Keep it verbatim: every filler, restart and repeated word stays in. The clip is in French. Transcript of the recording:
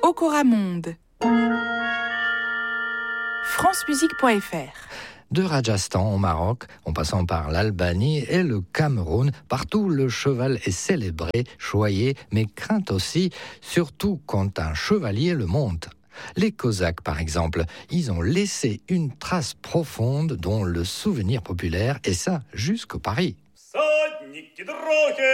Okoramonde. francemusique point f r. De Rajasthan au Maroc, en passant par l'Albanie et le Cameroun, partout le cheval est célébré, choyé, mais craint aussi, surtout quand un chevalier le monte. Les Cosaques, par exemple, ils ont laissé une trace profonde dont le souvenir populaire, et ça jusqu'au Paris.